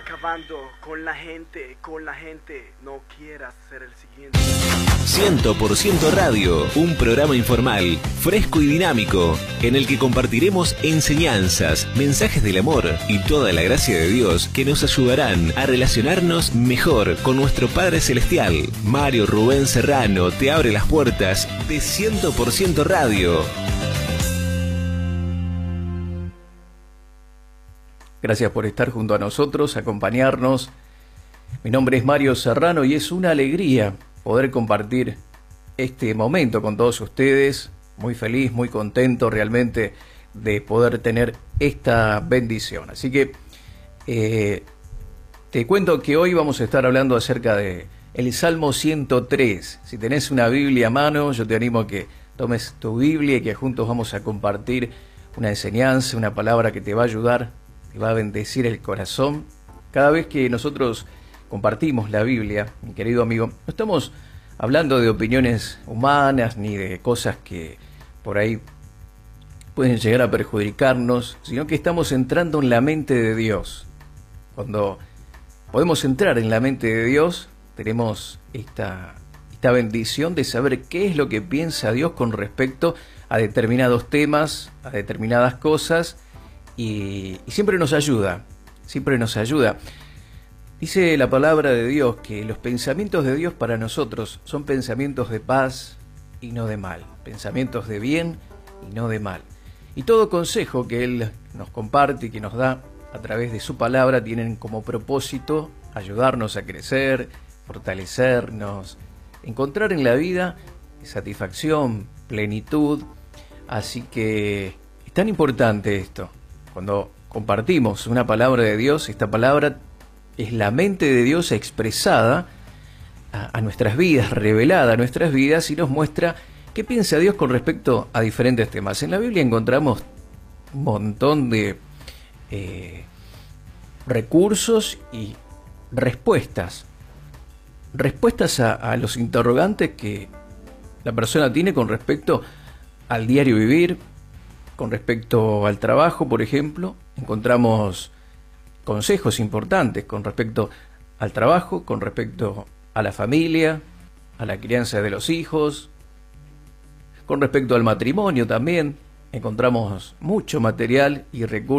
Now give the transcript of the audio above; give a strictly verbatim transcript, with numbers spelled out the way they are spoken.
acabando con la gente, con la gente. No quieras ser el siguiente. cien por ciento Radio, un programa informal, fresco y dinámico, en el que compartiremos enseñanzas, mensajes del amor y toda la gracia de Dios que nos ayudarán a relacionarnos mejor con nuestro Padre Celestial. Mario Rubén Serrano te abre las puertas de cien por ciento Radio. Gracias por estar junto a nosotros, acompañarnos. Mi nombre es Mario Serrano y es una alegría poder compartir este momento con todos ustedes. Muy feliz, muy contento realmente de poder tener esta bendición. Así que eh, te cuento que hoy vamos a estar hablando acerca de el Salmo ciento tres. Si tenés una Biblia a mano, yo te animo a que tomes tu Biblia y que juntos vamos a compartir una enseñanza, una palabra que te va a ayudar, te va a bendecir el corazón. Cada vez que nosotros compartimos la Biblia, mi querido amigo, no estamos hablando de opiniones humanas ni de cosas que por ahí pueden llegar a perjudicarnos, sino que estamos entrando en la mente de Dios. Cuando podemos entrar en la mente de Dios, tenemos esta, esta bendición de saber qué es lo que piensa Dios con respecto a determinados temas, a determinadas cosas, y, y siempre nos ayuda, siempre nos ayuda. Dice la palabra de Dios que los pensamientos de Dios para nosotros son pensamientos de paz y no de mal, pensamientos de bien y no de mal. Y todo consejo que Él nos comparte y que nos da a través de su palabra tienen como propósito ayudarnos a crecer, fortalecernos, encontrar en la vida satisfacción, plenitud. Así que es tan importante esto. Cuando compartimos una palabra de Dios, esta palabra es la mente de Dios expresada a, a nuestras vidas, revelada a nuestras vidas, y nos muestra qué piensa Dios con respecto a diferentes temas. En la Biblia encontramos un montón de eh, recursos y respuestas. Respuestas a, a los interrogantes que la persona tiene con respecto al diario vivir, con respecto al trabajo, por ejemplo. Encontramos consejos importantes con respecto al trabajo, con respecto a la familia, a la crianza de los hijos, con respecto al matrimonio también. Encontramos mucho material y recursos